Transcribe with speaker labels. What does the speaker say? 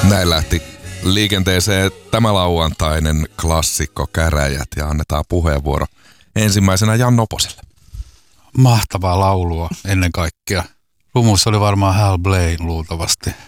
Speaker 1: Näin lähti liikenteeseen tämä lauantainen klassikko Käräjät ja annetaan puheenvuoro ensimmäisenä Jan Noposelle.
Speaker 2: Mahtavaa laulua ennen kaikkea. Rumussa oli varmaan Hal Blaine luultavasti.